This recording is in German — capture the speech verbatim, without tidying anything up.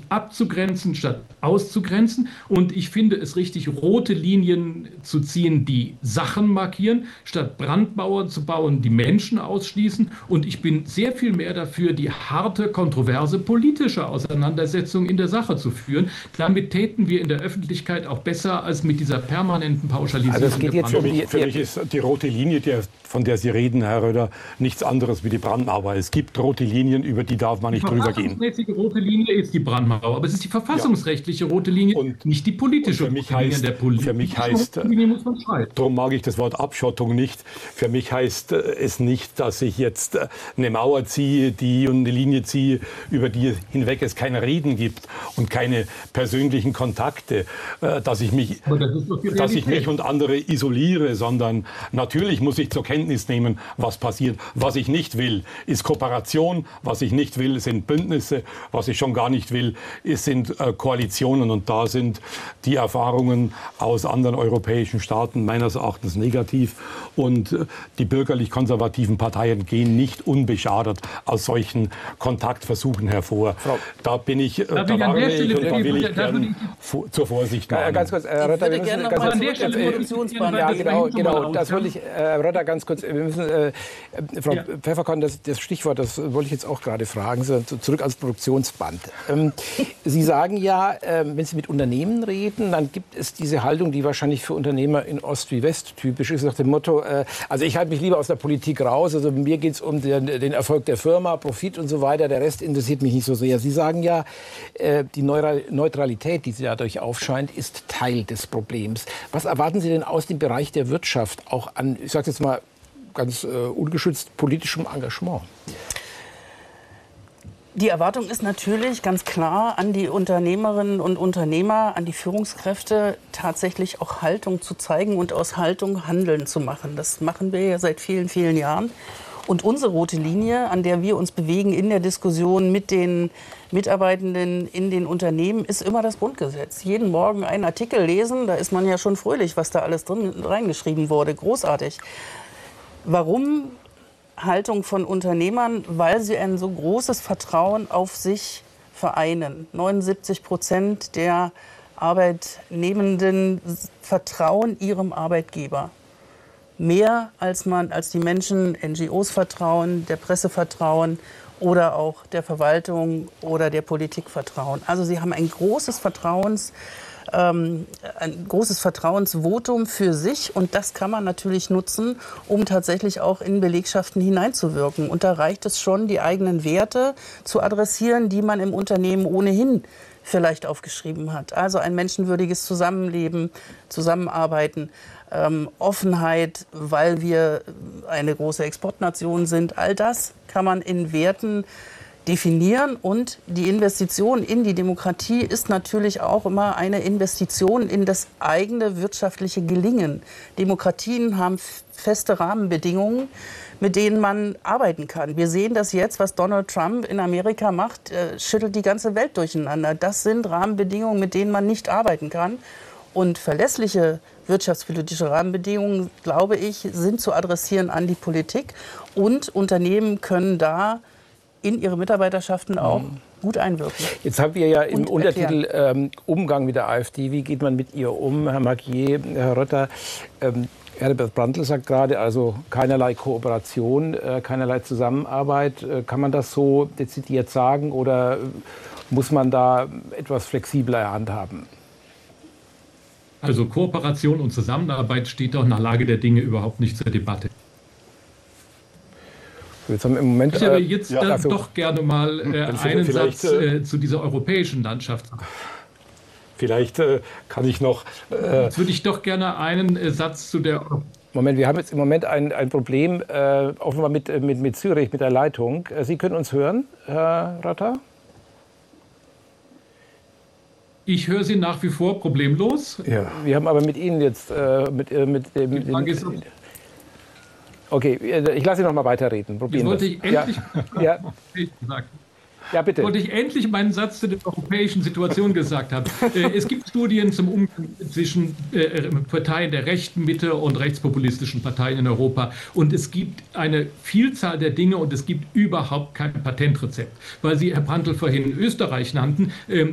abzugrenzen statt auszugrenzen. Und ich finde es richtig, rote Linien zu ziehen, die Sachen markieren, statt Brandmauern zu bauen, die Menschen ausschließen. Und ich bin sehr viel mehr dafür, die harte, kontroverse politische Auseinandersetzung in der Sache zu führen. Damit täten wir in der Öffentlichkeit auch besser als mit dieser permanenten Pauschalisierung. Also es geht jetzt um die, für mich ist die rote Linie, die, von der Sie reden, Herr Röder, nichts anderes wie die Brandmauer. Es gibt rote Linien, über die darf man nicht drüber gehen. Die verfassungsmäßige rote Linie ist die Brandmauer, aber es ist die verfassungsrechtliche rote Linie und nicht die politische für mich rote heißt, Linie. Der politische für mich heißt, rote Linie muss man schreiben. Darum mag ich das Wort Abschottung nicht. Für mich heißt es nicht, dass ich jetzt eine Mauer ziehe, die und eine Linie ziehe, über die hinweg es kein Reden gibt und keine persönlichen Kontakte, dass ich mich, das dass ich mich und andere isoliere, sondern natürlich muss ich zur Kenntnis nehmen, was passiert. Was ich nicht will, ist Kooperation. Was ich nicht will, sind Bündnisse. Was ich schon gar nicht will, ist, sind äh, Koalitionen. Und da sind die Erfahrungen aus anderen europäischen Staaten meines Erachtens negativ. Und äh, die bürgerlich-konservativen Parteien gehen nicht unbeschadet aus solchen Kontaktversuchen hervor. Frau, da bin ich, äh, da warne ich und da will ich gern zur Vorsicht machen. Ganz kurz, Herr Rötter, wir müssen ganz kurz, ja, genau, genau, das wollte ich, Herr Rötter, ganz kurz, wir müssen, äh, Frau ja. Pfefferkorn, das, das Stichwort, das wollte ich jetzt auch gerade fragen, so, zurück ans Produktionsband. Ähm, Sie sagen ja, äh, wenn Sie mit Unternehmen reden, dann gibt es diese Haltung, die wahrscheinlich für Unternehmer in Ost wie West typisch ist, nach dem Motto, äh, also ich halte mich lieber aus der Politik raus, also mir geht es um den, den Erfolg der Firma, Profit und so weiter, der Rest interessiert mich nicht so sehr. Sie sagen ja, äh, die Neutralität, die dadurch aufscheint, ist Teil des Problems. Was erwarten Sie denn aus dem Bereich der Wirtschaft auch an, ich sage jetzt mal ganz äh, ungeschützt, politischem Engagement? Die Erwartung ist natürlich ganz klar an die Unternehmerinnen und Unternehmer, an die Führungskräfte, tatsächlich auch Haltung zu zeigen und aus Haltung Handeln zu machen. Das machen wir ja seit vielen, vielen Jahren. Und unsere rote Linie, an der wir uns bewegen in der Diskussion mit den Mitarbeitenden in den Unternehmen, ist immer das Grundgesetz. Jeden Morgen einen Artikel lesen, da ist man ja schon fröhlich, was da alles drin reingeschrieben wurde. Großartig. Warum Haltung von Unternehmern? Weil sie ein so großes Vertrauen auf sich vereinen. neunundsiebzig Prozent der Arbeitnehmenden vertrauen ihrem Arbeitgeber. Mehr als man, als die Menschen N G Os vertrauen, der Presse vertrauen oder auch der Verwaltung oder der Politik vertrauen. Also sie haben ein großes Vertrauens, ähm, ein großes Vertrauensvotum für sich und das kann man natürlich nutzen, um tatsächlich auch in Belegschaften hineinzuwirken. Und da reicht es schon, die eigenen Werte zu adressieren, die man im Unternehmen ohnehin vielleicht aufgeschrieben hat. Also ein menschenwürdiges Zusammenleben, Zusammenarbeiten, ähm, Offenheit, weil wir eine große Exportnation sind. All das kann man in Werten definieren und die Investition in die Demokratie ist natürlich auch immer eine Investition in das eigene wirtschaftliche Gelingen. Demokratien haben feste Rahmenbedingungen, mit denen man arbeiten kann. Wir sehen das jetzt, was Donald Trump in Amerika macht, äh, schüttelt die ganze Welt durcheinander. Das sind Rahmenbedingungen, mit denen man nicht arbeiten kann. Und verlässliche wirtschaftspolitische Rahmenbedingungen, glaube ich, sind zu adressieren an die Politik. Und Unternehmen können da in ihre Mitarbeiterschaften auch mhm. gut einwirken. Jetzt haben wir ja im Untertitel ähm, Umgang mit der AfD. Wie geht man mit ihr um, Herr Marquier, Herr Rötter? Ähm, Herbert Brandtl sagt gerade, also keinerlei Kooperation, äh, keinerlei Zusammenarbeit. Äh, kann man das so dezidiert sagen oder muss man da etwas flexibler handhaben? Also Kooperation und Zusammenarbeit steht doch in der Lage der Dinge überhaupt nicht zur Debatte. Jetzt haben wir im Moment, ich würde jetzt äh, dann ja, doch gerne mal äh, einen Satz äh, zu dieser europäischen Landschaft sagen. Vielleicht äh, kann ich noch... Äh jetzt würde ich doch gerne einen äh, Satz zu der... Moment, wir haben jetzt im Moment ein, ein Problem, äh, offenbar mit, mit, mit Zürich, mit der Leitung. Sie können uns hören, Herr Rötter? Ich höre Sie nach wie vor problemlos. Ja. Wir haben aber mit Ihnen jetzt... Äh, mit, äh, mit, äh, mit, mit, mit Okay, ich lasse Sie noch mal weiterreden. Probieren Jetzt wollte ich endlich... Ja. Ja. Ja, bitte. Wollte ich endlich meinen Satz zu der europäischen Situation gesagt haben. Es gibt Studien zum Umgang zwischen Parteien der rechten Mitte und rechtspopulistischen Parteien in Europa. Und es gibt eine Vielzahl der Dinge und es gibt überhaupt kein Patentrezept. Weil Sie, Herr Brandtl, vorhin Österreich nannten.